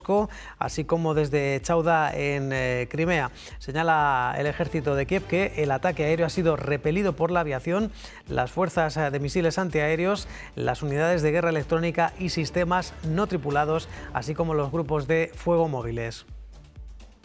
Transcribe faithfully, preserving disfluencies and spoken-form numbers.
así como desde Chauda en eh, Crimea. Señala el ejército de Kiev que el ataque aéreo ha sido repelido por la aviación, las fuerzas de misiles antiaéreos, las unidades de guerra electrónica y sistemas no tripulados, así como los grupos de fuego móviles.